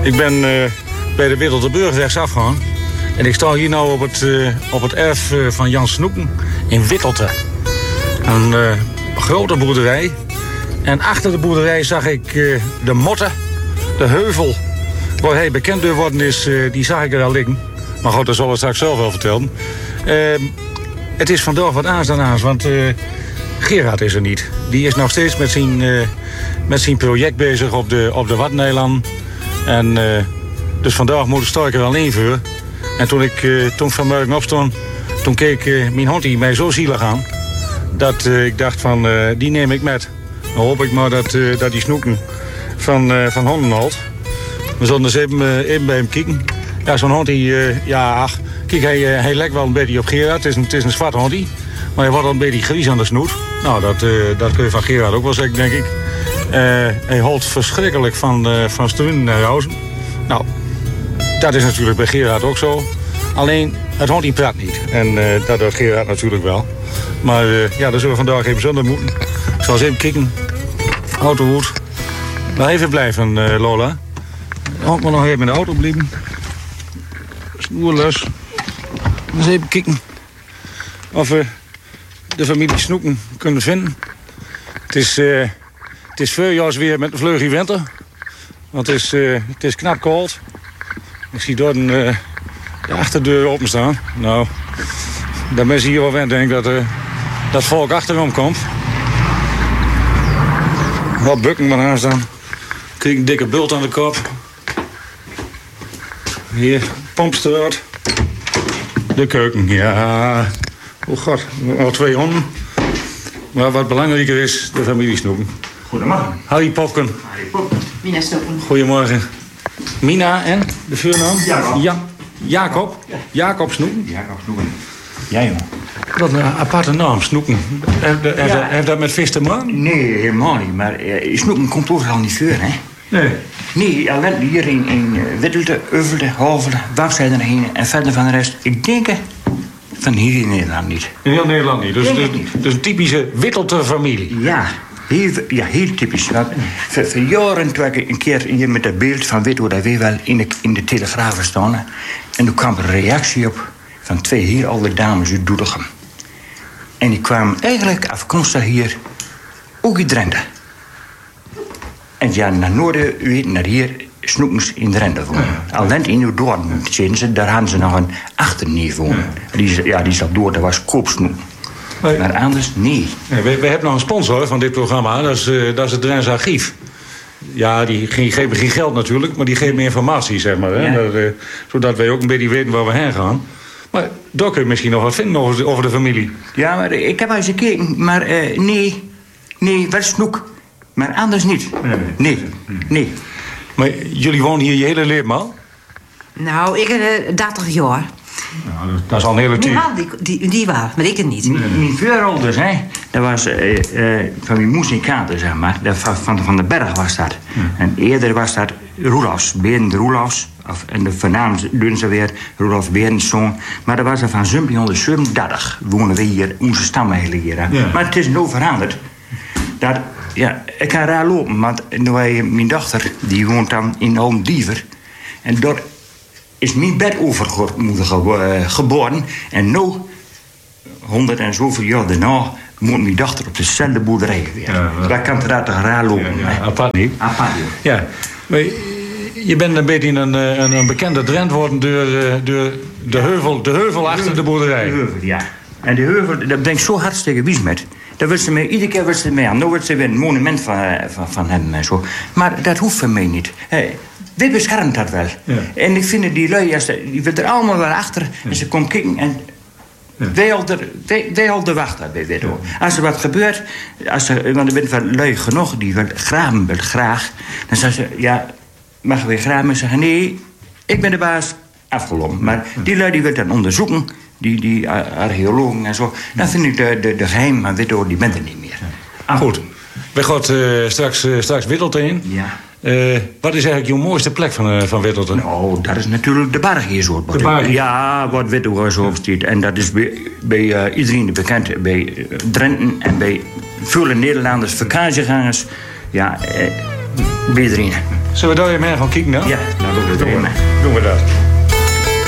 Ik ben bij de Wittelterburg rechtsafgegaan. En ik sta hier nou op het erf van Jan Snoeken in Wittelte. Een grote boerderij. En achter de boerderij zag ik de motte, de heuvel waar hij bekend door worden is, die zag ik er al liggen. Maar goed, dat zal ik straks zelf wel vertellen. Het is vandaag wat aans dan aans, want Gerard is er niet. Die is nog steeds met zijn project bezig op de Waddeneilanden. En dus vandaag moet ik sterker alleen voor. En toen ik vanmorgen opstond, toen keek mijn hond mij zo zielig aan, dat ik dacht van, die neem ik met. Dan hoop ik maar dat die Snoeken van honden houdt. We zullen eens even bij hem kijken. Ja, zo'n hond die, kijk, hij lijkt wel een beetje op Gerard. Het is een zwart hondie, maar hij wordt al een beetje gries aan de snoet. Nou, dat kun je van Gerard ook wel zeggen, denk ik. Hij houdt verschrikkelijk van struinen naar huizen. Nou, dat is natuurlijk bij Gerard ook zo. Alleen, het hondie praat niet. En dat doet Gerard natuurlijk wel. Maar ja, daar zullen we vandaag even zonder moeten. Ik zal eens even kijken. Autohoed. Nou, even blijven, Lola. Ook maar nog even in de auto blijven. Snoerlos. Eens even kijken of we de familie Snoeken kunnen vinden. Het is voorjaars weer met een vleugje winter. Want het is knap koud. Ik zie daar de achterdeur openstaan. Nou, daar ben je hier wel wend, denk ik, dat volk achterom komt. Wat bukken maar aan staan. Krijg een dikke bult aan de kop. Hier, pompstraat. De keuken, ja. Oh god, al 2 honden. Maar wat belangrijker is, de familie Snoeken. Goedemorgen. Harry Popken. Harry Popken. Mina Snoeken. Goedemorgen. Mina en de voornaam? Jacob. Jacob. Ja. Jacob Snoeken. Jacob Snoeken. Ja, jongen. Wat een aparte naam, Snoeken. Heeft dat met vis te maken? Nee, helemaal niet. Maar Snoeken komt overal niet voor, hè? Nee. Nee, alleen hier in Wittelte, Uvelde, Hovelde, Wapzijde erheen en verder van de rest. Ik denk van hier in Nederland niet. In heel Nederland niet. Dus een typische Wittelte familie. Ja. Heel typisch. Voor jaren toen ik een keer hier met dat beeld van Witto dat we wel in de Telegraaf staan. En toen kwam er een reactie op van 2 heel oude dames uit Doetinchem. En die kwamen eigenlijk afkomstig hier, ook uit Drenthe. En ja, naar noorden, u weet, naar hier, Snoekens in Drenthe wonen. Alleen in uw dorp zitten ze, daar hadden ze nog een achterneef wonen. Die zat door, dat was Koopsnoeken. Maar anders niet. Nee, we hebben nog een sponsor van dit programma. Dat is het Drentse Archief. Ja, die geven geen geld natuurlijk, maar die geven meer informatie, zeg maar. Hè? Ja. Zodat wij ook een beetje weten waar we heen gaan. Maar daar kun je misschien nog wat vinden over de familie. Ja, maar ik heb al eens gekeken. Maar nee, wel Snoek. Maar anders niet. Nee. Maar jullie wonen hier je hele leven al? Nou, ik 30 jaar. Nou, dat is al een hele tijd. Die waren, maar ik het niet. Mijn voorouders, hè. Dat was van mijn moes in Kater, zeg maar. Van de Berg was dat. En eerder was dat Roelofs, Berend Roelofs. En de voornaam doen ze weer Roelof Berendzoon. Maar dat was er van 1737. Wonen we hier, onze stam eigenlijk hier. Ja. Maar het is nu veranderd. Ik kan raar lopen, want mijn dochter die woont dan in Oom-Diever. En daar is mijn bedovermoeder geboren. En nu, 100 en zoveel jaar daarna, moet mijn dochter op dezelfde boerderij weer. Ja, dat kan er toch raar lopen. Ja, apart niet. Apart, ja. Maar je bent een beetje een bekende Drent worden door de heuvel achter de boerderij. De heuvel, ja. En de heuvel, daar ben ik zo hartstikke wies met. Iedere keer wil ze mee aan. Nu wordt ze weer een monument van hem en zo. Maar dat hoeft voor mij niet. Wie beschermt dat wel? Ja. En ik vind die lui, die willen er allemaal wel achter. Ja. En ze komen kijken en wij al de wacht bij Witto. Ja. Als er wat gebeurt, want er bent wel lui genoeg die wil graag. Dan zeggen ze, ja, mag we graven? En zeggen, nee, ik ben de baas, afgelopen. Maar die lui die wil dan onderzoeken. Die archeologen en zo. Dan vind ik de geheim van Witto, die bent er niet meer. Ja. Goed. We gaan straks Wittelte in. Ja. Wat is eigenlijk jouw mooiste plek van Wittelte? Nou, dat is natuurlijk de Barg hier zo. De Barg? Ja, wat Witto zo op staat. En dat is bij iedereen bekend. Bij Drenten en bij vele Nederlanders, vakantiegangers. Ja, bij iedereen. Zullen we daar even gaan kijken dan? Ja, nou doen we het erin. Doen we dat.